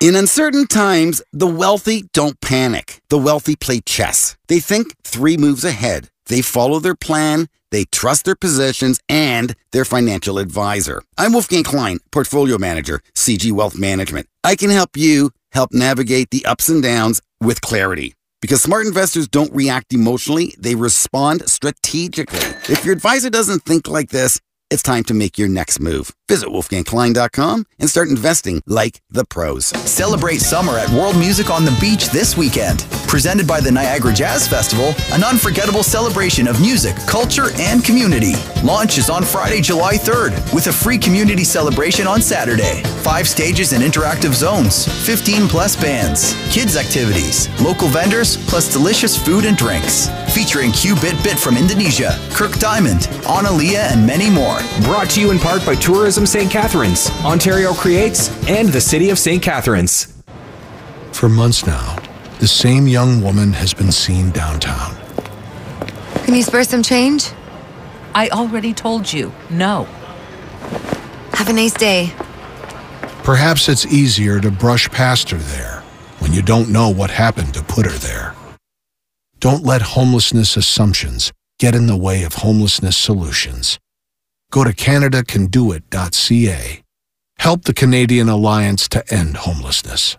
In uncertain times, the wealthy don't panic. The wealthy play chess. They think 3 moves ahead. They follow their plan, they trust their positions, and their financial advisor. I'm Wolfgang Klein, Portfolio Manager, CG Wealth Management. I can help you help navigate the ups and downs with clarity. Because smart investors don't react emotionally, they respond strategically. If your advisor doesn't think like this, it's time to make your next move. Visit wolfgangklein.com and start investing like the pros. Celebrate summer at World Music on the Beach this weekend. Presented by the Niagara Jazz Festival, an unforgettable celebration of music, culture, and community. Launch is on Friday, July 3rd, with a free community celebration on Saturday. 5 stages and interactive zones, 15 plus bands, kids activities, local vendors, plus delicious food and drinks. Featuring Q-Bit Bit from Indonesia, Kirk Diamond, Analia, and many more. Brought to you in part by Tourism St. Catharines, Ontario Creates, and the City of St. Catharines. For months now, the same young woman has been seen downtown. Can you spare some change? I already told you, no. Have a nice day. Perhaps it's easier to brush past her there when you don't know what happened to put her there. Don't let homelessness assumptions get in the way of homelessness solutions. Go to CanadaCanDoIt.ca. Help the Canadian Alliance to End Homelessness.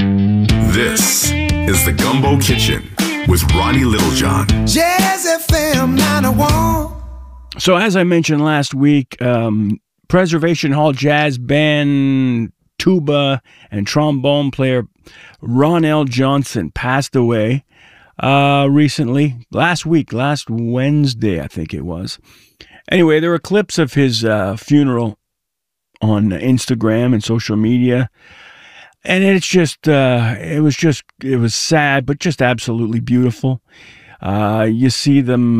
This is the Gumbo Kitchen with Ronnie Littlejohn. Jazz FM 901. So as I mentioned last week, Preservation Hall Jazz Band tuba and trombone player Ronell Johnson passed away recently, last Wednesday, I think it was. Anyway, there were clips of his funeral on Instagram and social media, and it's just, it was sad, but just absolutely beautiful. You see them,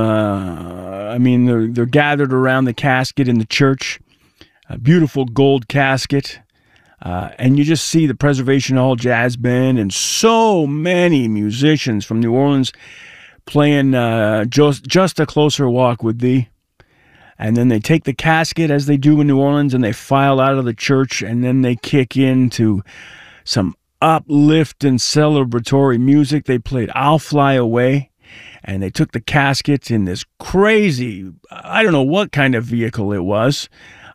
they're gathered around the casket in the church, a beautiful gold casket, and you just see the Preservation Hall Jazz Band and so many musicians from New Orleans playing Just a Closer Walk with Thee. And then they take the casket, as they do in New Orleans, and they file out of the church, and then they kick into some uplift and celebratory music. They played I'll Fly Away, and they took the casket in this crazy, I don't know what kind of vehicle it was,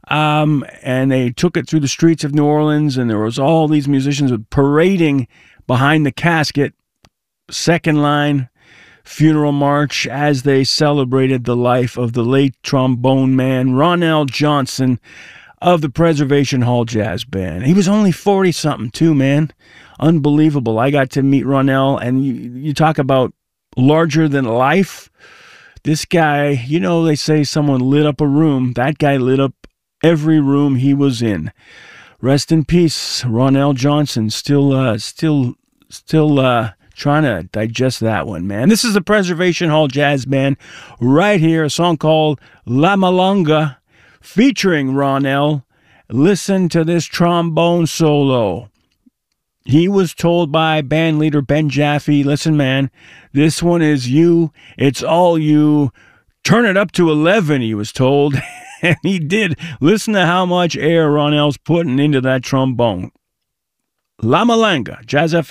and they took it through the streets of New Orleans, and there was all these musicians parading behind the casket, second line, funeral march, as they celebrated the life of the late trombone man Ronell Johnson of the Preservation Hall Jazz Band. He was only 40-something too, man. Unbelievable. I got to meet Ronell, and you talk about larger than life. This guy, they say someone lit up a room. That guy lit up every room he was in. Rest in peace, Ronell Johnson. Still trying to digest that one, man. This is the Preservation Hall Jazz Band right here, a song called La Malanga featuring Ronell. Listen to this trombone solo. He was told by band leader Ben Jaffe, listen, man, this one is you. It's all you. Turn it up to 11, he was told. And he did. Listen to how much air Ronell's putting into that trombone. La Malanga, Jazz FM.